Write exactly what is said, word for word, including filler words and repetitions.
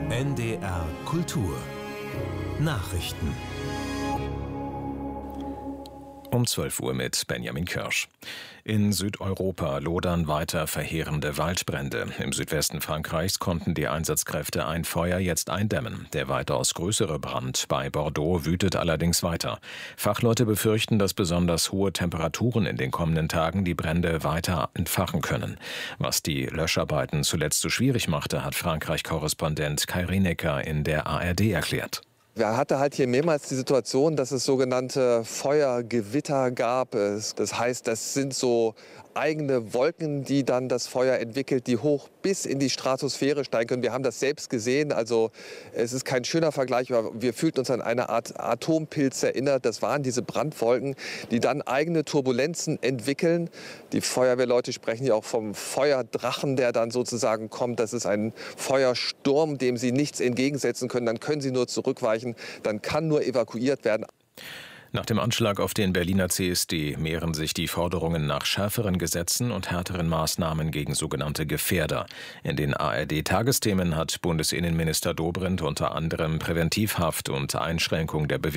N D R Kultur Nachrichten Um zwölf Uhr mit Benjamin Kirsch. In Südeuropa lodern weiter verheerende Waldbrände. Im Südwesten Frankreichs konnten die Einsatzkräfte ein Feuer jetzt eindämmen. Der weitaus größere Brand bei Bordeaux wütet allerdings weiter. Fachleute befürchten, dass besonders hohe Temperaturen in den kommenden Tagen die Brände weiter entfachen können. Was die Löscharbeiten zuletzt so schwierig machte, hat Frankreich-Korrespondent Kai Rinecker in der A R D erklärt. Wir hatten halt hier mehrmals die Situation, dass es sogenannte Feuergewitter gab. Das heißt, das sind so eigene Wolken, die dann das Feuer entwickelt, die hoch bis in die Stratosphäre steigen können. Wir haben das selbst gesehen. Also es ist kein schöner Vergleich, aber wir fühlten uns an eine Art Atompilz erinnert. Das waren diese Brandwolken, die dann eigene Turbulenzen entwickeln. Die Feuerwehrleute sprechen ja auch vom Feuerdrachen, der dann sozusagen kommt. Das ist ein Feuersturm, dem sie nichts entgegensetzen können. Dann können sie nur zurückweichen. Dann kann nur evakuiert werden. Nach dem Anschlag auf den Berliner C S D mehren sich die Forderungen nach schärferen Gesetzen und härteren Maßnahmen gegen sogenannte Gefährder. In den A R D-Tagesthemen hat Bundesinnenminister Dobrindt unter anderem Präventivhaft und Einschränkung der Bewegung